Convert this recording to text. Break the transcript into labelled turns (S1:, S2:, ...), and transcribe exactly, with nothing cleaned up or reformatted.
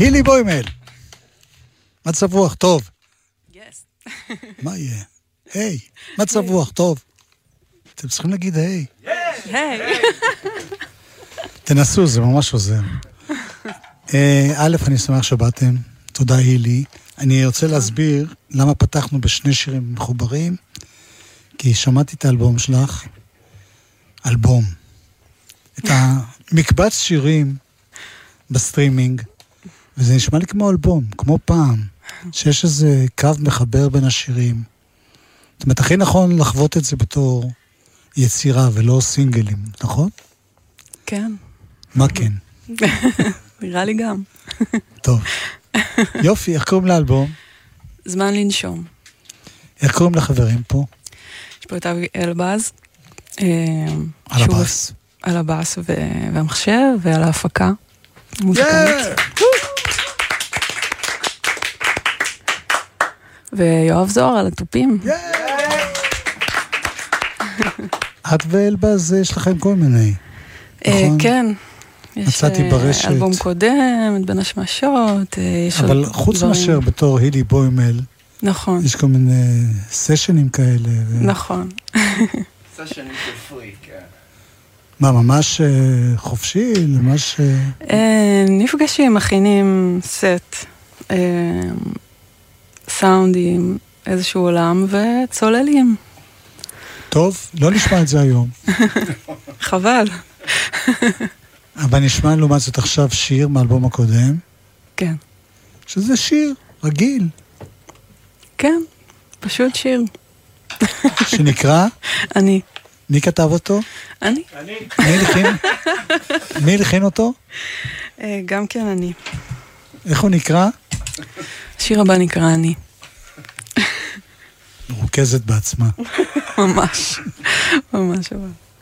S1: הילי בוימל. מצב רוח טוב.
S2: יס.
S1: מה יהיה? היי, מצב רוח טוב. אתם צריכים להגיד היי.
S2: היי.
S1: תנסו, זה ממש עוזר. א', אני שמח שבאתם. תודה הילי. אני רוצה להסביר למה פתחנו בשני שירים מחוברים, כי שמעתי את האלבום שלך, אלבום. את המקבץ שירים בסטרימינג, וזה נשמע לי כמו אלבום, כמו פעם, שיש איזה קו מחבר בין השירים. זאת אומרת, הכי נכון לחוות את זה בתור יצירה ולא סינגלים, נכון?
S2: כן.
S1: מה כן?
S2: נראה לי גם.
S1: טוב. יופי, איך קוראים לאלבום?
S2: זמן לנשום.
S1: איך קוראים לחברים פה?
S2: יש פה את אבי אלבאז.
S1: על הבאס.
S2: על הבאס והמחשב ועל ההפקה. מוזיקלית. ויואב זוהר על הטופים.
S1: את ואלבאז יש לכם כל מיני, נכון?
S2: כן.
S1: מצאתי ברשת.
S2: יש אלבום קודם, בין השמשות.
S1: אבל חוץ מאשר בתור הילי בוימל,
S2: נכון.
S1: יש כל מיני סשנים כאלה.
S2: נכון.
S3: סשנים של פרי, כן.
S1: מה, ממש חופשי? ממש...
S2: נפגשים, מכינים סט, סאונדים, איזשהו עולם, וצוללים.
S1: טוב, לא נשמע את זה היום.
S2: חבל.
S1: אבל נשמע לעומת זאת עכשיו שיר מאלבום הקודם.
S2: כן.
S1: שזה שיר רגיל.
S2: כן, פשוט שיר.
S1: שנקרא?
S2: אני.
S1: מי כתב אותו?
S2: אני.
S3: אני.
S1: מי לכין? מי לכין אותו?
S2: גם כן אני.
S1: איך הוא נקרא?
S2: השיר הבא נקרא אני.
S1: מרוכזת בעצמה.
S2: ממש. ממש אבל.